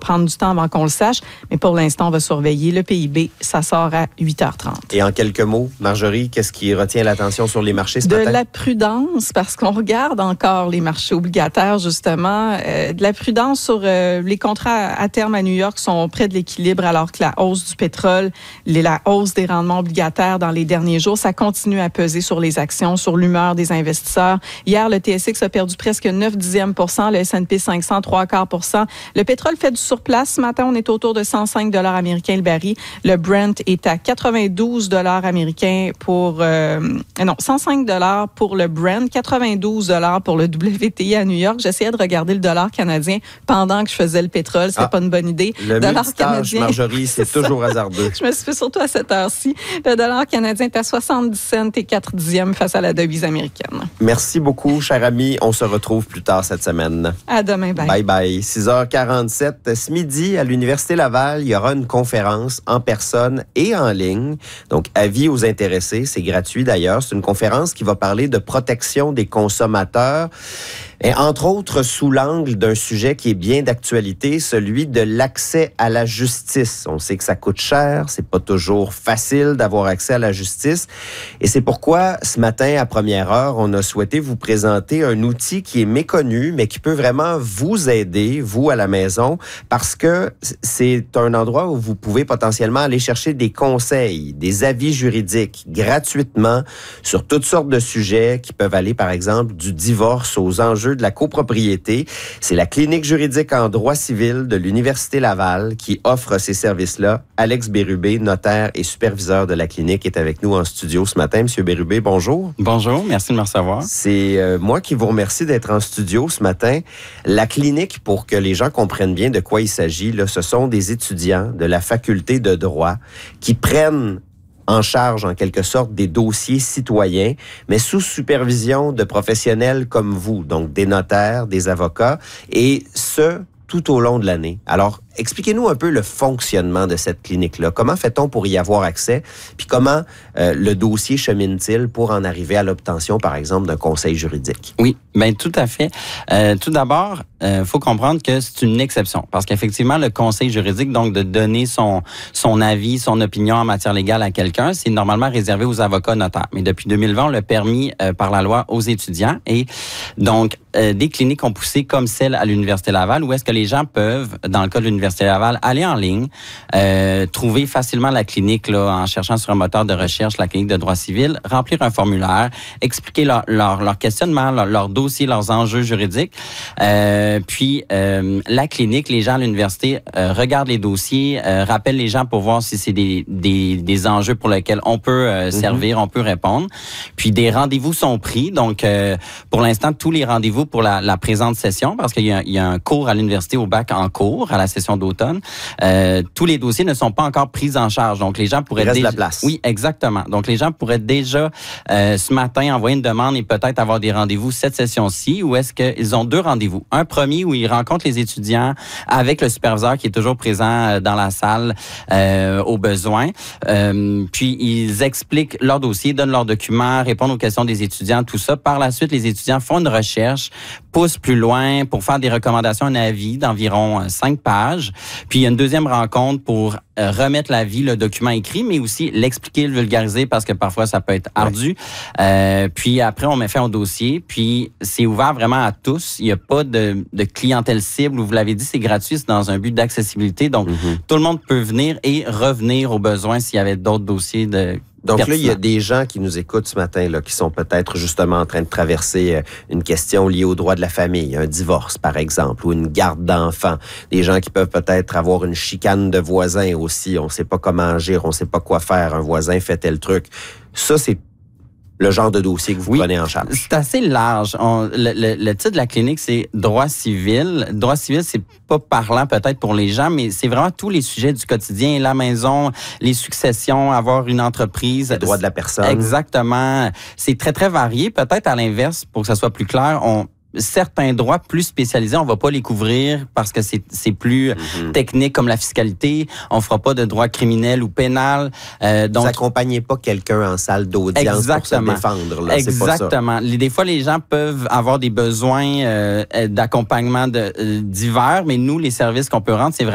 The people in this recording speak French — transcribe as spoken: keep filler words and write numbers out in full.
prendre du temps avant qu'on le sache, mais pour l'instant, on va surveiller. Le P I B, ça sort à huit heures trente. Et en quelques mots, Marjorie, qu'est-ce qui retient l'attention sur les marchés ce de matin? De la prudence, parce qu'on regarde encore les marchés obligataires, justement. Euh, de la prudence sur euh, les contrats à terme à New York sont près de l'équilibre, alors que la hausse du pétrole, les, la hausse des rendements obligataires dans les derniers jours, ça continue à peser sur les actions, sur l'humeur des investisseurs. Hier, le T S X a perdu presque neuf dixièmes pour cent, le S and P cinq cents, trois quarts pour cent. Le pétrole fait du surplace. Ce matin, on est autour de cent cinq dollars américains le baril. Le Brent est à quatre-vingt-douze dollars américains pour... Euh, non, cent cinq dollars pour le Brent, quatre-vingt-douze dollars pour le W T I à New York. J'essayais de regarder le dollar canadien pendant que je faisais le pétrole. C'était ah, pas une bonne idée. Le dollar canadien, Marjorie, c'est toujours hasardeux. Je me suis fait surtout à cette heure-ci. Le dollar canadien est à soixante-dix cents et quatre dixièmes face à la devise américaine. Merci beaucoup, cher ami. On se retrouve plus tard cette semaine. À demain. Bye. Bye bye. six heures quarante-sept. Ce midi, à l'Université Laval, il y aura une conférence en personne et en ligne. Donc, avis aux intéressés. C'est gratuit d'ailleurs. C'est une conférence qui va parler de protection des consommateurs. Et entre autres, sous l'angle d'un sujet qui est bien d'actualité, celui de l'accès à la justice. On sait que ça coûte cher, c'est pas toujours facile d'avoir accès à la justice. Et c'est pourquoi, ce matin, à première heure, on a souhaité vous présenter un outil qui est méconnu, mais qui peut vraiment vous aider, vous, à la maison, parce que c'est un endroit où vous pouvez potentiellement aller chercher des conseils, des avis juridiques gratuitement sur toutes sortes de sujets qui peuvent aller, par exemple, du divorce aux enjeux de la copropriété. C'est la clinique juridique en droit civil de l'Université Laval qui offre ces services-là. Alex Bérubé, notaire et superviseur de la clinique, est avec nous en studio ce matin. Monsieur Bérubé, bonjour. Bonjour, merci de me recevoir. C'est euh, moi qui vous remercie d'être en studio ce matin. La clinique, pour que les gens comprennent bien de quoi il s'agit, là, ce sont des étudiants de la faculté de droit qui prennent en charge, en quelque sorte, des dossiers citoyens, mais sous supervision de professionnels comme vous, donc des notaires, des avocats, et ce, tout au long de l'année. Alors, expliquez-nous un peu le fonctionnement de cette clinique-là. Comment fait-on pour y avoir accès? Puis comment euh, le dossier chemine-t-il pour en arriver à l'obtention, par exemple, d'un conseil juridique? Oui, bien tout à fait. Euh, tout d'abord, il euh, faut comprendre que c'est une exception. Parce qu'effectivement, le conseil juridique, donc de donner son, son avis, son opinion en matière légale à quelqu'un, c'est normalement réservé aux avocats notaires. Mais depuis deux mille vingt, on l'a permis euh, par la loi aux étudiants. Et donc, euh, des cliniques ont poussé comme celle à l'Université Laval, où est-ce que les gens peuvent, dans le cas de l'Université Laval, aller en ligne, euh, trouver facilement la clinique là, en cherchant sur un moteur de recherche la clinique de droit civil, remplir un formulaire, expliquer leur, leur, leur questionnement, leur, leur dossier, leurs enjeux juridiques. Euh, puis, euh, la clinique, les gens à l'université euh, regardent les dossiers, euh, rappellent les gens pour voir si c'est des, des, des enjeux pour lesquels on peut euh, servir, mm-hmm. on peut répondre. Puis, des rendez-vous sont pris. Donc, euh, pour l'instant, tous les rendez-vous pour la, la présente session, parce qu'il y a, il y a un cours à l'université au bac en cours, à la session d'automne. Euh, tous les dossiers ne sont pas encore pris en charge. Donc, les gens pourraient... Il reste déjà... de la place. Oui, exactement. Donc, les gens pourraient déjà, euh, ce matin, envoyer une demande et peut-être avoir des rendez-vous cette session-ci, ou est-ce qu'ils ont deux rendez-vous? Un premier où ils rencontrent les étudiants avec le superviseur qui est toujours présent dans la salle euh, au besoin. Euh, puis, ils expliquent leur dossier, donnent leurs documents, répondent aux questions des étudiants, tout ça. Par la suite, les étudiants font une recherche, poussent plus loin pour faire des recommandations, un avis d'environ cinq pages. Puis, il y a une deuxième rencontre pour euh, remettre l'avis, le document écrit, mais aussi l'expliquer, le vulgariser, parce que parfois, ça peut être ardu. Ouais. Euh, puis, après, on met fin au dossier. Puis, c'est ouvert vraiment à tous. Il n'y a pas de, de clientèle cible. Vous l'avez dit, c'est gratuit. C'est dans un but d'accessibilité. Donc, mm-hmm. tout le monde peut venir et revenir au besoin s'il y avait d'autres dossiers de... Donc pertinent. Là, il y a des gens qui nous écoutent ce matin, là, qui sont peut-être justement en train de traverser une question liée au droit de la famille, un divorce, par exemple, ou une garde d'enfants. Des gens qui peuvent peut-être avoir une chicane de voisins aussi. On ne sait pas comment agir, on ne sait pas quoi faire. Un voisin fait tel truc. Ça, c'est le genre de dossier que vous oui, prenez en charge. C'est assez large. On, le, le, le titre de la clinique, c'est droit civil. Droit civil, c'est pas parlant peut-être pour les gens, mais c'est vraiment tous les sujets du quotidien, la maison, les successions, avoir une entreprise. Les droits de la personne. Exactement. C'est très, très varié. Peut-être à l'inverse, pour que ça soit plus clair, on... certains droits plus spécialisés, on va pas les couvrir parce que c'est, c'est plus mm-hmm. technique comme la fiscalité. On fera pas de droit criminel ou pénal. Euh, donc, vous accompagnez pas quelqu'un en salle d'audience exactement. pour se défendre. Là, exactement. C'est pas ça. Des fois, les gens peuvent avoir des besoins euh, d'accompagnement de, euh, divers, mais nous, les services qu'on peut rendre, c'est vraiment